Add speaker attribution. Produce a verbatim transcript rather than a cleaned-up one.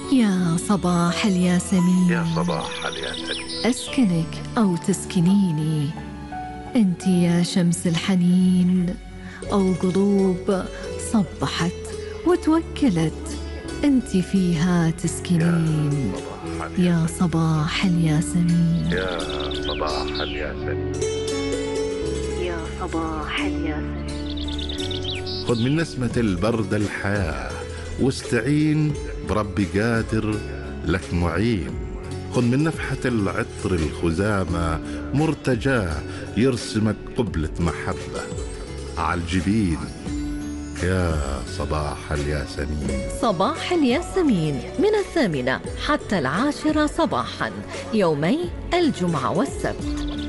Speaker 1: يا صباح الياسمين،
Speaker 2: يا صباح الياسمين،
Speaker 1: أسكنك أو تسكنيني، أنت يا شمس الحنين، أو قلوب صبحت وتوكلت أنت فيها تسكنين. يا صباح الياسمين،
Speaker 2: يا صباح الياسمين،
Speaker 1: يا صباح الياسمين.
Speaker 2: خذ من نسمة البرد الحياة، واستعين بربي قادر لك معين. خذ من نفحة العطر الخزامة، مرتجاه يرسمك قبلة محبة عالجبين. يا صباح الياسمين.
Speaker 1: صباح الياسمين من الثامنة حتى العاشرة صباحا، يومي الجمعة والسبت.